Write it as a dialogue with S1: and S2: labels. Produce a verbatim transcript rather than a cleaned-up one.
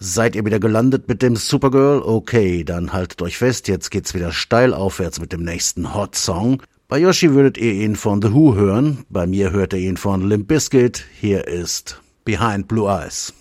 S1: Seid ihr wieder gelandet mit dem Supergirl? Okay, dann haltet euch fest, jetzt geht's wieder steil aufwärts mit dem nächsten Hot Song. Bei Yoshi würdet ihr ihn von The Who hören, bei mir hört ihr ihn von Limp Bizkit. Hier ist Behind Blue Eyes.